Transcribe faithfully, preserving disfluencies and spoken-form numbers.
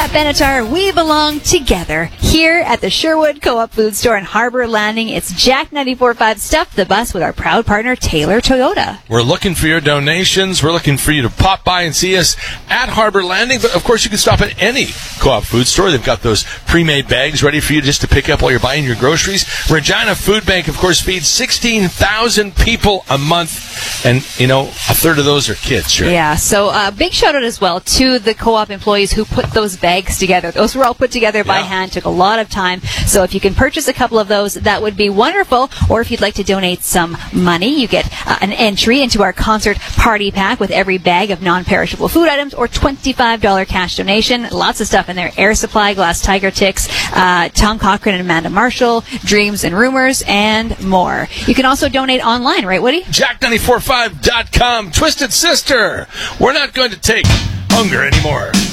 At Benatar, we belong together. Here at the Sherwood Co-op Food Store in Harbor Landing, it's Jack ninety-four point five Stuff the Bus with our proud partner, Taylor Toyota. We're looking for your donations. We're looking for you to pop by and see us at Harbor Landing. But, of course, you can stop at any Co-op Food Store. They've got those pre-made bags ready for you just to pick up while you're buying your groceries. Regina Food Bank, of course, feeds sixteen thousand people a month. And, you know, a third of those are kids, sure. Yeah, so uh, big shout-out as well to the Co-op employees who put those bags together. Those were all put together by Yeah. hand. Took a lot of time. So if you can purchase a couple of those, that would be wonderful. Or if you'd like to donate some money, you get uh, an entry into our concert party pack with every bag of non-perishable food items or twenty-five dollars cash donation. Lots of stuff in there. Air Supply, Glass Tiger Ticks, uh, Tom Cochran and Amanda Marshall, Dreams and Rumors, and more. You can also donate online, right, Woody? Jack ninety-four point five dot com. Twisted Sister. We're not going to take hunger anymore.